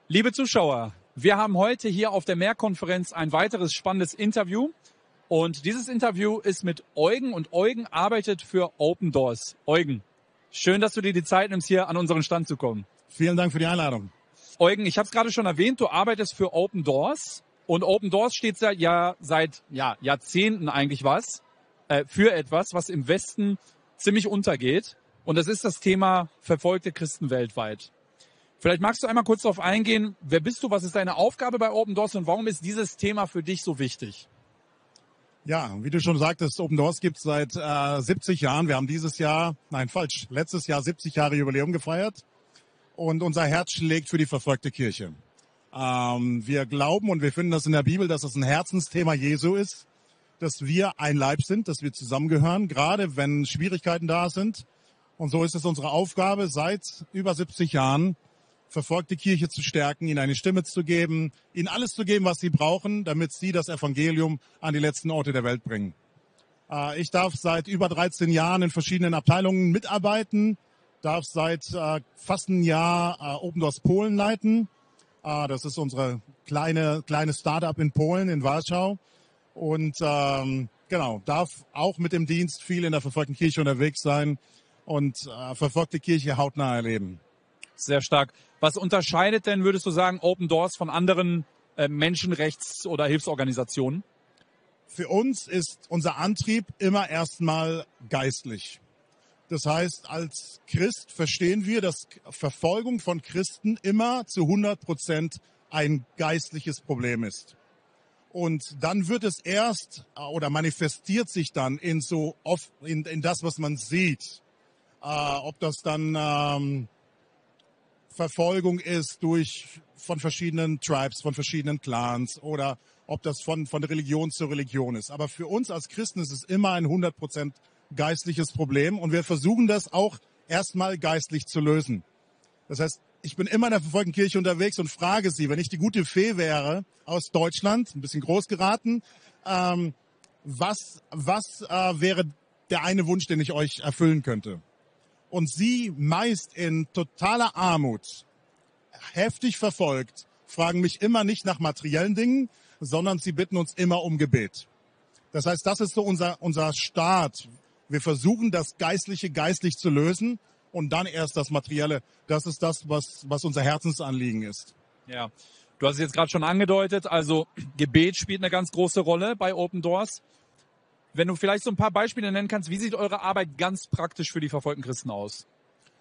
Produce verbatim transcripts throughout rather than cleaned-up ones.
Liebe Zuschauer, wir haben heute hier auf der Mehr-Konferenz ein weiteres spannendes Interview. Und dieses Interview ist mit Eugen und Eugen arbeitet für Open Doors. Eugen, schön, dass du dir die Zeit nimmst, hier an unseren Stand zu kommen. Vielen Dank für die Einladung. Eugen, ich habe es gerade schon erwähnt, du arbeitest für Open Doors. Und Open Doors steht seit, ja, seit ja, Jahrzehnten eigentlich was, äh, für etwas, was im Westen ziemlich untergeht. Und das ist das Thema verfolgte Christen weltweit. Vielleicht magst du einmal kurz darauf eingehen, wer bist du, was ist deine Aufgabe bei Open Doors und warum ist dieses Thema für dich so wichtig? Ja, wie du schon sagtest, Open Doors gibt es seit äh, siebzig Jahren. Wir haben dieses Jahr, nein falsch, letztes Jahr siebzig Jahre Jubiläum gefeiert. Und unser Herz schlägt für die verfolgte Kirche. Ähm, wir glauben und wir finden das in der Bibel, dass es ein Herzensthema Jesu ist, dass wir ein Leib sind, dass wir zusammengehören, gerade wenn Schwierigkeiten da sind. Und so ist es unsere Aufgabe, seit über siebzig Jahren verfolgte Kirche zu stärken, ihnen eine Stimme zu geben, ihnen alles zu geben, was sie brauchen, damit sie das Evangelium an die letzten Orte der Welt bringen. Äh, ich darf seit über dreizehn Jahren in verschiedenen Abteilungen mitarbeiten, darf seit äh, fast einem Jahr äh, Open Doors Polen leiten. Äh, das ist unsere kleine kleine Start-up in Polen, in Warschau. Und ähm, genau, darf auch mit dem Dienst viel in der verfolgten Kirche unterwegs sein und äh, verfolgte Kirche hautnah erleben. Sehr stark. Was unterscheidet denn, würdest du sagen, Open Doors von anderen äh, Menschenrechts- oder Hilfsorganisationen? Für uns ist unser Antrieb immer erstmal geistlich. Das heißt, als Christ verstehen wir, dass Verfolgung von Christen immer zu hundert Prozent ein geistliches Problem ist. Und dann wird es erst oder manifestiert sich dann in so oft in, in das, was man sieht. Äh, ob das dann ähm, Verfolgung ist durch von verschiedenen Tribes, von verschiedenen Clans oder ob das von von Religion zu Religion ist. Aber für uns als Christen ist es immer ein hundert Prozent geistliches Problem und wir versuchen das auch erstmal geistlich zu lösen. Das heißt, ich bin immer in der verfolgten Kirche unterwegs und frage sie, wenn ich die gute Fee wäre aus Deutschland, ein bisschen groß geraten, ähm, was, was äh, wäre der eine Wunsch, den ich euch erfüllen könnte? Und sie, meist in totaler Armut, heftig verfolgt, fragen mich immer nicht nach materiellen Dingen, sondern sie bitten uns immer um Gebet. Das heißt, das ist so unser, unser Start. Wir versuchen, das Geistliche geistlich zu lösen und dann erst das Materielle. Das ist das, was, was unser Herzensanliegen ist. Ja, du hast es jetzt gerade schon angedeutet, also Gebet spielt eine ganz große Rolle bei Open Doors. Wenn du vielleicht so ein paar Beispiele nennen kannst, wie sieht eure Arbeit ganz praktisch für die verfolgten Christen aus?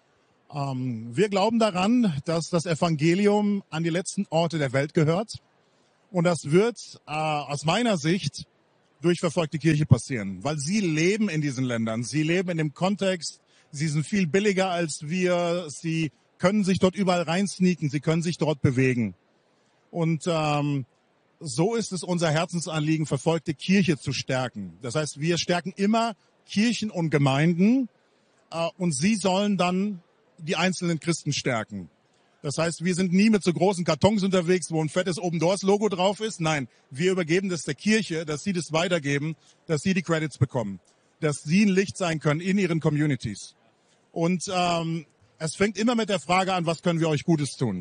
Ähm, wir glauben daran, dass das Evangelium an die letzten Orte der Welt gehört. Und das wird äh, aus meiner Sicht durch verfolgte Kirche passieren, weil sie leben in diesen Ländern. Sie leben in dem Kontext, sie sind viel billiger als wir, sie können sich dort überall reinsneaken, sie können sich dort bewegen. Und ähm, so ist es unser Herzensanliegen, verfolgte Kirche zu stärken. Das heißt, wir stärken immer Kirchen und Gemeinden äh, und sie sollen dann die einzelnen Christen stärken. Das heißt, wir sind nie mit so großen Kartons unterwegs, wo ein fettes Open Doors Logo drauf ist. Nein, wir übergeben das der Kirche, dass sie das weitergeben, dass sie die Credits bekommen, dass sie ein Licht sein können in ihren Communities. Und ähm, es fängt immer mit der Frage an, was können wir euch Gutes tun?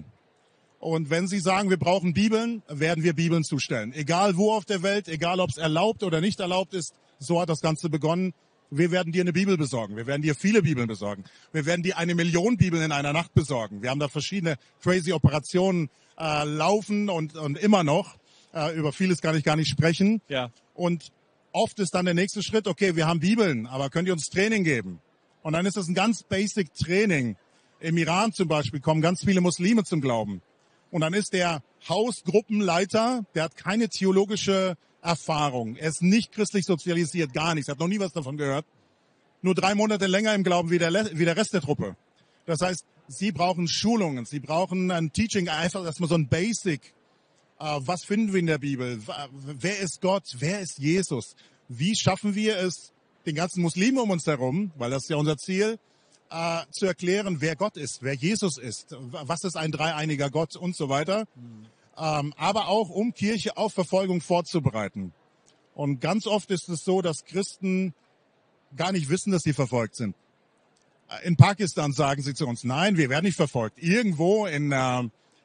Und wenn Sie sagen, wir brauchen Bibeln, werden wir Bibeln zustellen. Egal wo auf der Welt, egal ob es erlaubt oder nicht erlaubt ist, so hat das Ganze begonnen. Wir werden dir eine Bibel besorgen. Wir werden dir viele Bibeln besorgen. Wir werden dir eine Million Bibeln in einer Nacht besorgen. Wir haben da verschiedene crazy Operationen äh, laufen und, und immer noch. Äh, über vieles kann ich gar nicht sprechen. Ja. Und oft ist dann der nächste Schritt, okay, wir haben Bibeln, aber könnt ihr uns Training geben? Und dann ist das ein ganz basic Training. Im Iran zum Beispiel kommen ganz viele Muslime zum Glauben. Und dann ist der Hausgruppenleiter, der hat keine theologische Erfahrung. Er ist nicht christlich sozialisiert, gar nichts. Er hat noch nie was davon gehört. Nur drei Monate länger im Glauben wie der, wie der Rest der Truppe. Das heißt, sie brauchen Schulungen, sie brauchen ein Teaching, einfach erstmal so ein Basic. Uh, was finden wir in der Bibel? Wer ist Gott? Wer ist Jesus? Wie schaffen wir es, den ganzen Muslimen um uns herum, weil das ist ja unser Ziel, uh, zu erklären, wer Gott ist, wer Jesus ist, was ist ein dreieiniger Gott und so weiter. Mhm. Um, aber auch, um Kirche auf Verfolgung vorzubereiten. Und ganz oft ist es so, dass Christen gar nicht wissen, dass sie verfolgt sind. In Pakistan sagen sie zu uns, nein, wir werden nicht verfolgt. Irgendwo in, uh,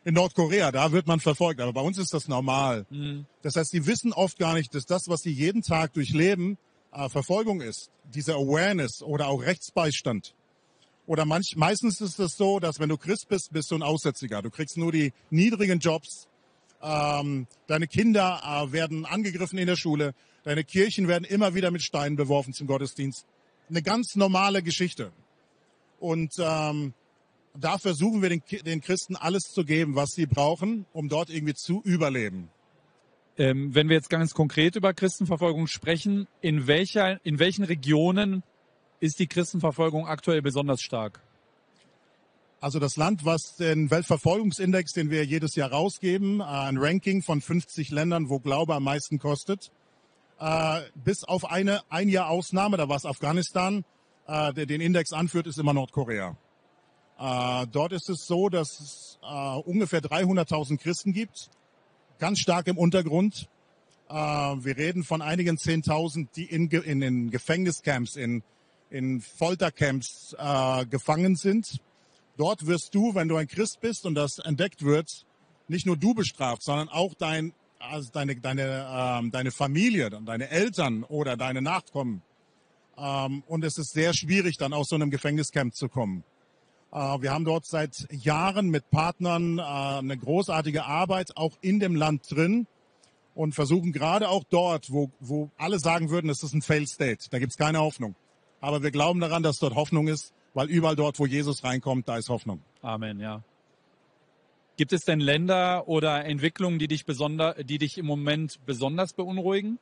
in Nordkorea, da wird man verfolgt, aber bei uns ist das normal. Mhm. Das heißt, die wissen oft gar nicht, dass das, was sie jeden Tag durchleben, äh, Verfolgung ist. Diese Awareness oder auch Rechtsbeistand. Oder manch, meistens ist es so, dass wenn du Christ bist, bist du ein Aussätziger. Du kriegst nur die niedrigen Jobs. Ähm, deine Kinder äh, werden angegriffen in der Schule. Deine Kirchen werden immer wieder mit Steinen beworfen zum Gottesdienst. Eine ganz normale Geschichte. Und ähm, da versuchen wir den, den Christen alles zu geben, was sie brauchen, um dort irgendwie zu überleben. Ähm, wenn wir jetzt ganz konkret über Christenverfolgung sprechen, in welcher, in welchen Regionen ist die Christenverfolgung aktuell besonders stark? Also das Land, was den Weltverfolgungsindex, den wir jedes Jahr rausgeben, ein Ranking von fünfzig Ländern, wo Glaube am meisten kostet, äh, bis auf eine ein Jahr Ausnahme, da war es Afghanistan, äh, der den Index anführt, ist immer Nordkorea. Äh, dort ist es so, dass es äh, ungefähr dreihunderttausend Christen gibt, ganz stark im Untergrund. Äh, wir reden von einigen Zehntausend, die in, in, in Gefängniscamps, in, in Foltercamps äh, gefangen sind. Dort wirst du, wenn du ein Christ bist und das entdeckt wird, nicht nur du bestraft, sondern auch dein, also deine, deine, ähm, deine Familie, deine Eltern oder deine Nachkommen. Ähm, und es ist sehr schwierig, dann aus so einem Gefängniscamp zu kommen. Äh, wir haben dort seit Jahren mit Partnern äh, eine großartige Arbeit auch in dem Land drin und versuchen gerade auch dort, wo, wo alle sagen würden, es ist ein Failed State, da gibt es keine Hoffnung. Aber wir glauben daran, dass dort Hoffnung ist, weil überall dort, wo Jesus reinkommt, da ist Hoffnung. Amen, ja. Gibt es denn Länder oder Entwicklungen, die dich besonder, die dich im Moment besonders beunruhigen?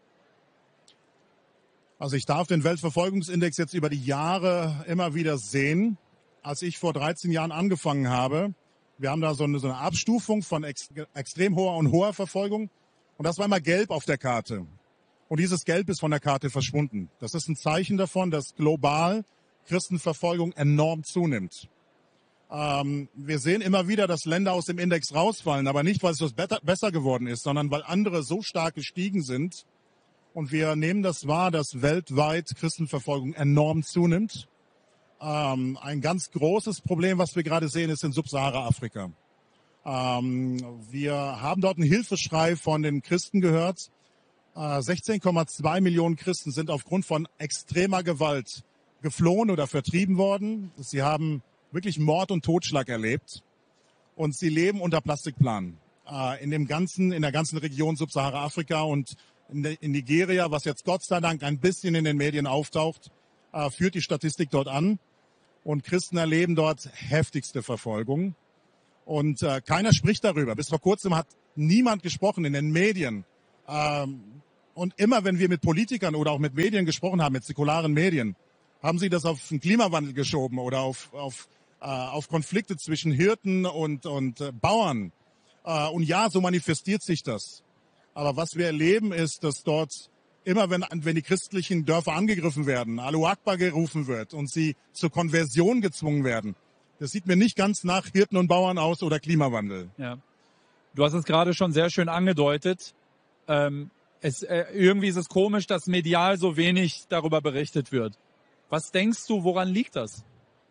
Also ich darf den Weltverfolgungsindex jetzt über die Jahre immer wieder sehen. Als ich vor dreizehn Jahren angefangen habe, wir haben da so eine, so eine Abstufung von ex, extrem hoher und hoher Verfolgung. Und das war immer gelb auf der Karte. Und dieses Gelb ist von der Karte verschwunden. Das ist ein Zeichen davon, dass global Christenverfolgung enorm zunimmt. Ähm, wir sehen immer wieder, dass Länder aus dem Index rausfallen, aber nicht, weil es das besser geworden ist, sondern weil andere so stark gestiegen sind. Und wir nehmen das wahr, dass weltweit Christenverfolgung enorm zunimmt. Ähm, ein ganz großes Problem, was wir gerade sehen, ist in Subsahara-Afrika. Ähm, wir haben dort einen Hilfeschrei von den Christen gehört. Äh, sechzehn Komma zwei Millionen Christen sind aufgrund von extremer Gewalt geflohen oder vertrieben worden. Sie haben wirklich Mord und Totschlag erlebt und sie leben unter Plastikplan äh, in dem ganzen, in der ganzen Region Subsahara-Afrika und in, in Nigeria, was jetzt Gott sei Dank ein bisschen in den Medien auftaucht, äh, führt die Statistik dort an und Christen erleben dort heftigste Verfolgung und äh, keiner spricht darüber. Bis vor kurzem hat niemand gesprochen in den Medien. Ähm, und immer, wenn wir mit Politikern oder auch mit Medien gesprochen haben, mit säkularen Medien, haben sie das auf den Klimawandel geschoben oder auf, auf, äh, auf Konflikte zwischen Hirten und, und äh, Bauern. Äh, und ja, so manifestiert sich das. Aber was wir erleben ist, dass dort immer, wenn, wenn die christlichen Dörfer angegriffen werden, Allahu Akbar gerufen wird und sie zur Konversion gezwungen werden, das sieht mir nicht ganz nach Hirten und Bauern aus oder Klimawandel. Ja. Du hast es gerade schon sehr schön angedeutet. Ähm, es, äh, irgendwie ist es komisch, dass medial so wenig darüber berichtet wird. Was denkst du, woran liegt das?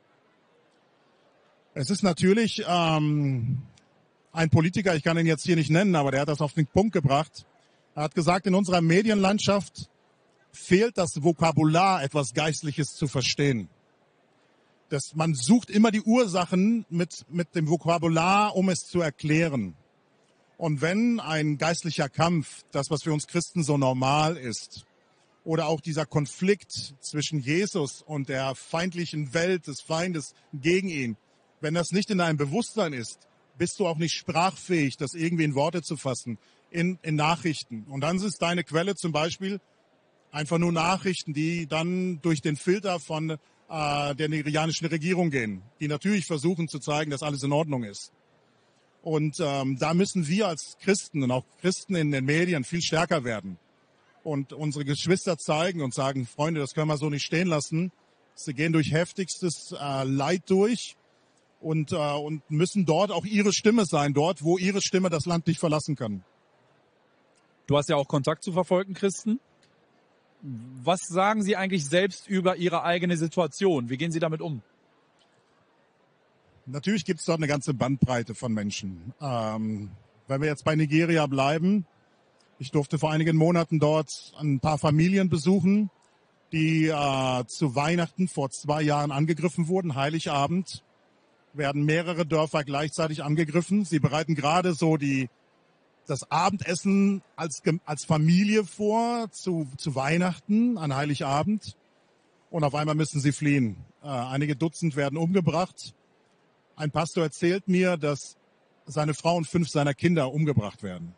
Es ist natürlich ähm, ein Politiker, ich kann ihn jetzt hier nicht nennen, aber der hat das auf den Punkt gebracht. Er hat gesagt, in unserer Medienlandschaft fehlt das Vokabular, etwas Geistliches zu verstehen. Das, man sucht immer die Ursachen mit, mit dem Vokabular, um es zu erklären. Und wenn ein geistlicher Kampf, das, was für uns Christen so normal ist, oder auch dieser Konflikt zwischen Jesus und der feindlichen Welt des Feindes gegen ihn, wenn das nicht in deinem Bewusstsein ist, bist du auch nicht sprachfähig, das irgendwie in Worte zu fassen, in, in Nachrichten. Und dann ist deine Quelle zum Beispiel einfach nur Nachrichten, die dann durch den Filter von äh, der nigerianischen Regierung gehen, die natürlich versuchen zu zeigen, dass alles in Ordnung ist. Und ähm, da müssen wir als Christen und auch Christen in den Medien viel stärker werden. Und unsere Geschwister zeigen und sagen, Freunde, das können wir so nicht stehen lassen. Sie gehen durch heftigstes äh, Leid durch und, äh, und müssen dort auch ihre Stimme sein, dort, wo ihre Stimme das Land nicht verlassen kann. Du hast ja auch Kontakt zu verfolgten Christen. Was sagen Sie eigentlich selbst über Ihre eigene Situation? Wie gehen Sie damit um? Natürlich gibt es dort eine ganze Bandbreite von Menschen. Ähm, wenn wir jetzt bei Nigeria bleiben, ich durfte vor einigen Monaten dort ein paar Familien besuchen, die äh, zu Weihnachten vor zwei Jahren angegriffen wurden. Heiligabend werden mehrere Dörfer gleichzeitig angegriffen. Sie bereiten gerade so die das Abendessen als als Familie vor zu zu Weihnachten an Heiligabend und auf einmal müssen sie fliehen. Äh, einige Dutzend werden umgebracht. Ein Pastor erzählt mir, dass seine Frau und fünf seiner Kinder umgebracht werden.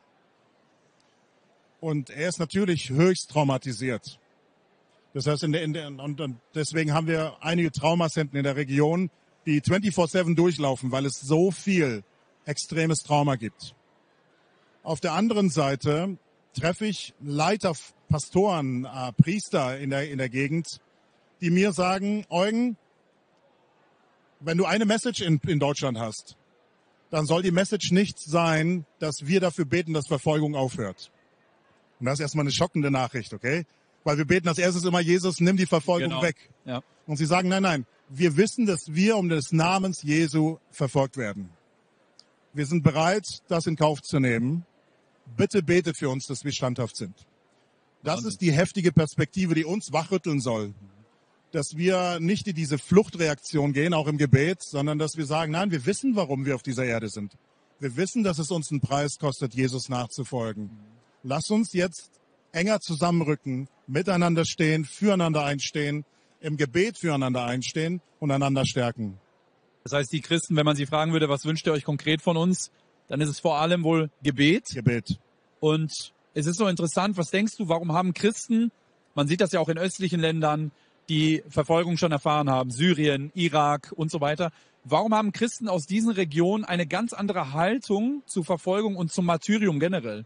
Und er ist natürlich höchst traumatisiert. Das heißt, in der, in der, und, und deswegen haben wir einige Traumacenten in der Region, die vierundzwanzig sieben durchlaufen, weil es so viel extremes Trauma gibt. Auf der anderen Seite treffe ich Leiter, Pastoren, äh, Priester in der, in der Gegend, die mir sagen, Eugen, wenn du eine Message in, in Deutschland hast, dann soll die Message nicht sein, dass wir dafür beten, dass Verfolgung aufhört. Und das ist erstmal eine schockende Nachricht, okay? Weil wir beten als erstes immer, Jesus, nimm die Verfolgung Genau. weg. Ja. Und sie sagen, nein, nein, wir wissen, dass wir um des Namens Jesu verfolgt werden. Wir sind bereit, das in Kauf zu nehmen. Bitte betet für uns, dass wir standhaft sind. Das ist die heftige Perspektive, die uns wachrütteln soll. Dass wir nicht in diese Fluchtreaktion gehen, auch im Gebet, sondern dass wir sagen, nein, wir wissen, warum wir auf dieser Erde sind. Wir wissen, dass es uns einen Preis kostet, Jesus nachzufolgen. Lass uns jetzt enger zusammenrücken, miteinander stehen, füreinander einstehen, im Gebet füreinander einstehen und einander stärken. Das heißt, die Christen, wenn man sie fragen würde, was wünscht ihr euch konkret von uns, dann ist es vor allem wohl Gebet. Gebet. Und es ist so interessant, was denkst du, warum haben Christen, man sieht das ja auch in östlichen Ländern, die Verfolgung schon erfahren haben, Syrien, Irak und so weiter, warum haben Christen aus diesen Regionen eine ganz andere Haltung zur Verfolgung und zum Martyrium generell?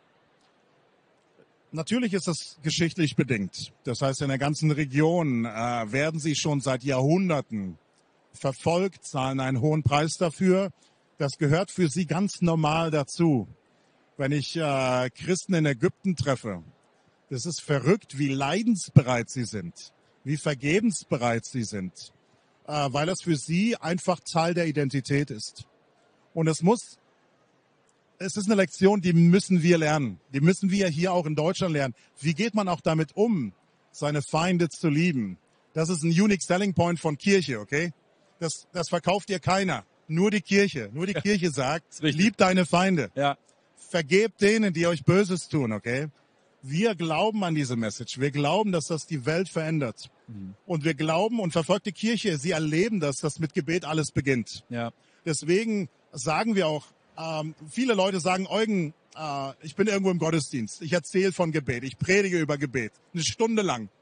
Natürlich ist das geschichtlich bedingt. Das heißt, in der ganzen Region äh, werden sie schon seit Jahrhunderten verfolgt, zahlen einen hohen Preis dafür. Das gehört für sie ganz normal dazu. Wenn ich äh, Christen in Ägypten treffe, das ist verrückt, wie leidensbereit sie sind, wie vergebensbereit sie sind, äh, weil das für sie einfach Teil der Identität ist. Und es muss Es ist eine Lektion, die müssen wir lernen. Die müssen wir hier auch in Deutschland lernen. Wie geht man auch damit um, seine Feinde zu lieben? Das ist ein unique selling point von Kirche, okay? Das, das verkauft dir keiner. Nur die Kirche. Nur die ja, Kirche sagt, lieb deine Feinde. Ja. Vergebt denen, die euch Böses tun, okay? Wir glauben an diese Message. Wir glauben, dass das die Welt verändert. Mhm. Und wir glauben und verfolgt die Kirche. Sie erleben das, dass mit Gebet alles beginnt. Ja. Deswegen sagen wir auch, Ähm, viele Leute sagen, Eugen, äh, ich bin irgendwo im Gottesdienst, ich erzähle von Gebet, ich predige über Gebet, eine Stunde lang.